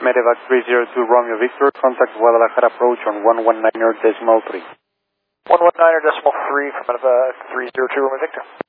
Medevac 302 Romeo Victor, contact Guadalajara approach on 119.3. 119.3 from Medevac 302 Romeo Victor.